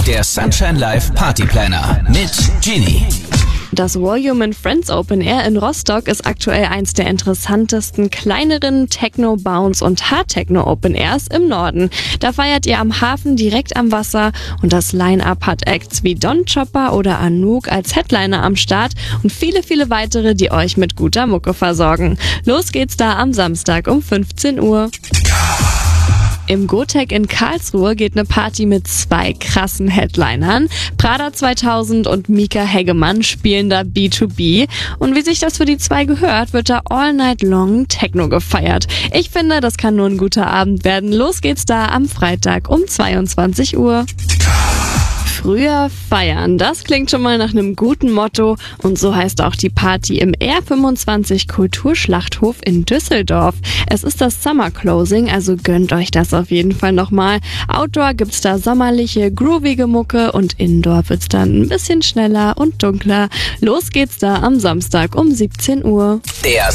Der Sunshine Live Partyplanner mit Genie. Das Volume & Friends Open Air in Rostock ist aktuell eins der interessantesten kleineren Techno, Bounce und Hard Techno Open Airs im Norden. Da feiert ihr am Hafen direkt am Wasser und das Line-Up hat Acts wie Don Chopper oder Anouk als Headliner am Start und viele, viele weitere, die euch mit guter Mucke versorgen. Los geht's da am Samstag um 15 Uhr. Im Gotek in Karlsruhe geht eine Party mit 2 krassen Headlinern. Prada 2000 und Mika Hegemann spielen da B2B. Und wie sich das für die 2 gehört, wird da all night long Techno gefeiert. Ich finde, das kann nur ein guter Abend werden. Los geht's da am Freitag um 22 Uhr. Früher feiern, das klingt schon mal nach einem guten Motto und so heißt auch die Party im R25 Kulturschlachthof in Düsseldorf. Es ist das Summer Closing, also gönnt euch das auf jeden Fall nochmal. Outdoor gibt's da sommerliche, groovige Mucke und Indoor wird's dann ein bisschen schneller und dunkler. Los geht's da am Samstag um 17 Uhr. Der